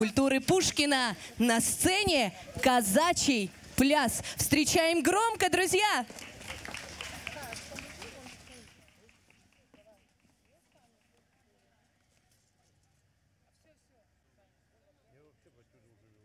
культуры Пушкина на сцене казачий пляс. Встречаем громко, друзья! Я вообще повсюду живу.